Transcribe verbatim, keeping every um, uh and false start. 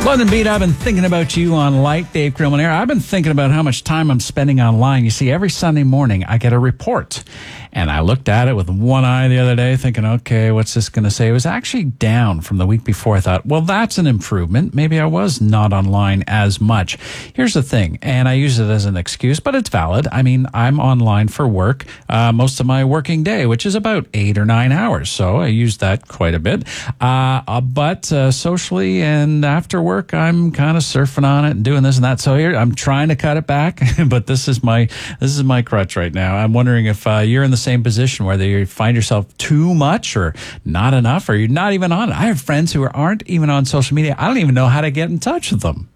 London Beat, I've been thinking about you on Light, Dave Grillman here. I've been thinking about how much time I'm spending online. You see, every Sunday morning I get a report, and I looked at it with one eye the other day thinking, okay, what's this going to say? It was actually down from the week before. I thought, well, that's an improvement. Maybe I was not online as much. Here's the thing, and I use it as an excuse, but it's valid. I mean, I'm online for work uh, most of my working day, which is about eight or nine hours, so I use that quite a bit. Uh, uh, but uh, socially and after work, I'm kind of surfing on it and doing this and that. So here, I'm trying to cut it back, but this is my this is my crutch right now. I'm wondering if uh, you're in the same position, whether you find yourself too much or not enough, or you're not even on it. I have friends who aren't even on social media. I don't even know how to get in touch with them.